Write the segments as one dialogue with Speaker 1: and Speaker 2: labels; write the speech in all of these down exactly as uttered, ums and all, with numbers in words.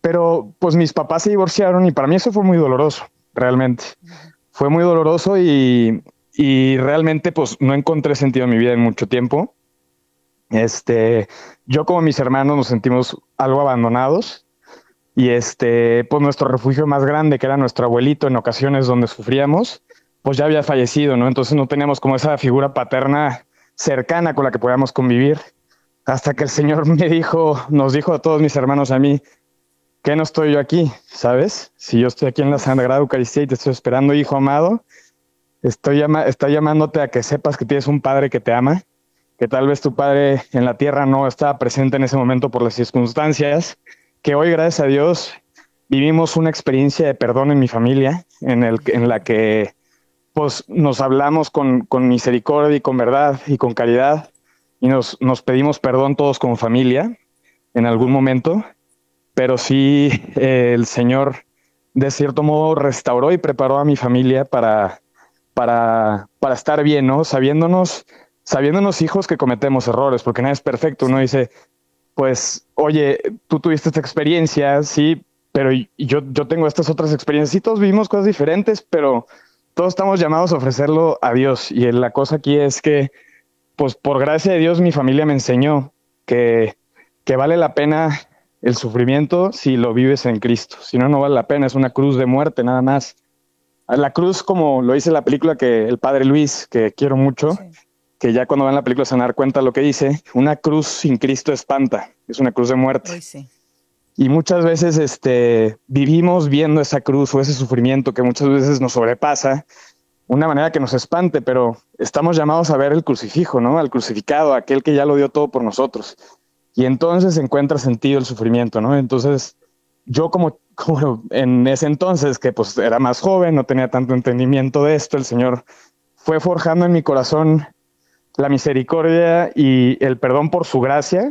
Speaker 1: Pero pues mis papás se divorciaron y para mí eso fue muy doloroso, realmente. Fue muy doloroso y, y realmente pues no encontré sentido en mi vida en mucho tiempo. Este, yo como mis hermanos nos sentimos algo abandonados y este, pues nuestro refugio más grande, que era nuestro abuelito en ocasiones donde sufríamos, pues ya había fallecido, ¿no? Entonces no teníamos como esa figura paterna cercana con la que podíamos convivir. Hasta que el Señor me dijo, nos dijo a todos mis hermanos, a mí, que no estoy yo aquí, ¿sabes? Si yo estoy aquí en la Sagrada Eucaristía y te estoy esperando, hijo amado, estoy, llama estoy llamándote a que sepas que tienes un padre que te ama, que tal vez tu padre en la tierra no estaba presente en ese momento por las circunstancias, que hoy, gracias a Dios, vivimos una experiencia de perdón en mi familia, en, el, en la que pues, nos hablamos con, con misericordia y con verdad y con caridad y nos, nos pedimos perdón todos como familia en algún momento, pero sí eh, el Señor de cierto modo restauró y preparó a mi familia para, para, para estar bien, ¿no? Sabiéndonos, sabiéndonos hijos que cometemos errores, porque nadie es perfecto. Uno dice, pues, oye, tú tuviste esta experiencia, sí, pero yo, yo tengo estas otras experiencias. Sí, todos vivimos cosas diferentes, pero todos estamos llamados a ofrecerlo a Dios. Y la cosa aquí es que, pues, por gracia de Dios, mi familia me enseñó que, que vale la pena el sufrimiento si lo vives en Cristo. Si no, no vale la pena. Es una cruz de muerte, nada más. La cruz, como lo dice la película que el padre Luis, que quiero mucho,
Speaker 2: Sí.
Speaker 1: que ya cuando ven la película se van a dar cuenta lo que dice, una cruz sin Cristo espanta, es una cruz de muerte.
Speaker 2: Hoy sí.
Speaker 1: Y muchas veces este, vivimos viendo esa cruz o ese sufrimiento que muchas veces nos sobrepasa, una manera que nos espante, pero estamos llamados a ver el crucifijo, ¿no? Al crucificado, aquel que ya lo dio todo por nosotros. Y entonces encuentra sentido el sufrimiento, ¿no? Entonces, yo como, como en ese entonces, que pues era más joven, no tenía tanto entendimiento de esto, el Señor fue forjando en mi corazón la misericordia y el perdón por su gracia,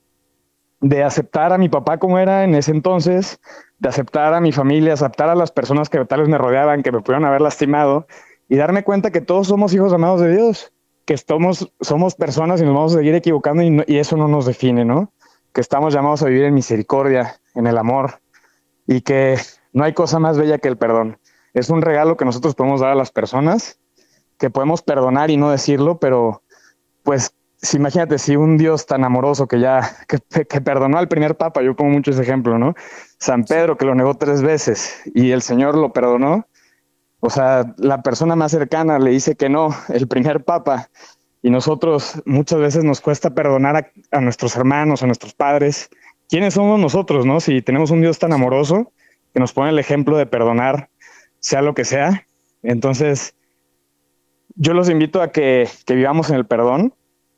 Speaker 1: de aceptar a mi papá como era en ese entonces, de aceptar a mi familia, aceptar a las personas que tal vez me rodeaban, que me pudieron haber lastimado, y darme cuenta que todos somos hijos amados de Dios, que somos, somos personas y nos vamos a seguir equivocando y, no, y eso no nos define, ¿no? Que estamos llamados a vivir en misericordia, en el amor, y que no hay cosa más bella que el perdón. Es un regalo que nosotros podemos dar a las personas, que podemos perdonar y no decirlo, pero pues si, imagínate si un Dios tan amoroso que ya, que, que perdonó al primer papa, yo pongo mucho ese ejemplo, ¿no? San
Speaker 2: Sí.
Speaker 1: Pedro que lo negó tres veces y el Señor lo perdonó, o sea, la persona más cercana le dice que no, el primer papa, y nosotros muchas veces nos cuesta perdonar a, a nuestros hermanos, a nuestros padres. ¿Quiénes somos nosotros, no? Si tenemos un Dios tan
Speaker 2: Sí.
Speaker 1: amoroso que nos pone el ejemplo de perdonar, sea lo que sea. Entonces, yo los invito a que, que vivamos en el perdón.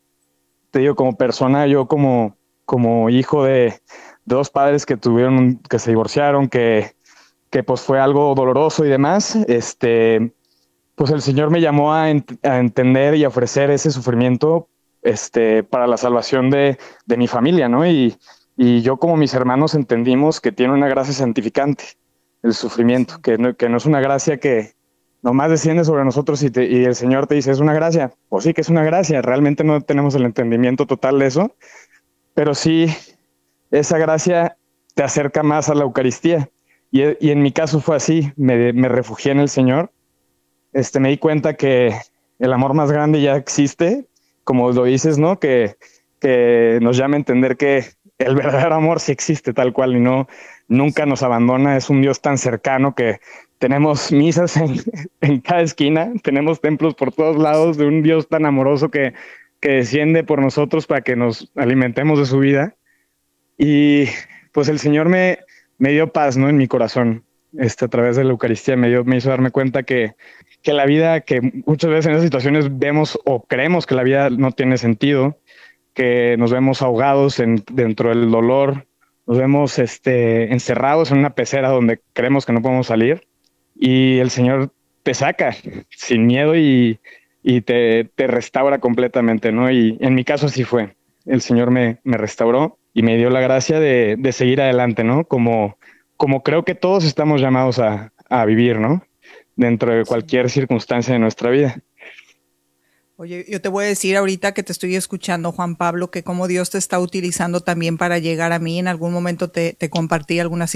Speaker 1: Te digo, como persona, yo como, como hijo de, de dos padres que tuvieron, que se divorciaron, que, que pues fue algo doloroso y demás, este, pues el Señor me llamó a, ent a entender y a ofrecer ese sufrimiento este, para la salvación de, de mi familia, ¿no? Y, y yo como mis hermanos entendimos que tiene una gracia santificante el sufrimiento,
Speaker 2: Sí.
Speaker 1: que no, que no es una gracia que nomás desciende sobre nosotros y, te, y el Señor te dice, es una gracia. Pues sí que es una gracia, realmente no tenemos el entendimiento total de eso, pero sí, esa gracia te acerca más a la Eucaristía. Y, y en mi caso fue así, me, me refugié en el Señor, este, me di cuenta que el amor más grande ya existe, como lo dices, ¿no? Que, que nos llama a entender que el verdadero amor sí existe tal cual y no, nunca
Speaker 2: Sí.
Speaker 1: nos abandona, es un Dios tan cercano que tenemos misas en, en cada esquina, tenemos templos por todos lados de un Dios tan amoroso que, que desciende por nosotros para que nos alimentemos de su vida. Y pues el Señor me, me dio paz, ¿no? En mi corazón, este, a través de la Eucaristía, me, dio, me hizo darme cuenta que, que la vida, que muchas veces en esas situaciones vemos o creemos que la vida no tiene sentido, que nos vemos ahogados en, dentro del dolor, nos vemos este, encerrados en una pecera donde creemos que no podemos salir y el Señor te saca sin miedo y, y te, te restaura completamente, ¿no? Y en mi caso así fue. El Señor me, me restauró y me dio la gracia de, de seguir adelante, ¿no? Como, como creo que todos estamos llamados a, a vivir, ¿no? Dentro de
Speaker 2: Sí.
Speaker 1: cualquier circunstancia de nuestra vida.
Speaker 2: Oye, yo te voy a decir ahorita que te estoy escuchando, Juan Pablo, que como Dios te está utilizando también para llegar a mí. En algún momento te, te compartí algunas